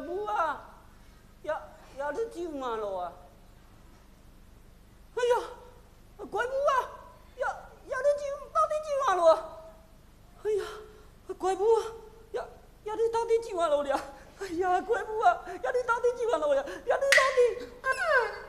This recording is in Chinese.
母啊，也你走嘛咯啊！哎呀，怪母啊，也你走到底走嘛咯？哎呀，怪母啊，也你到底走嘛咯了？哎呀，怪母啊，也你到底走嘛咯了？也你到底。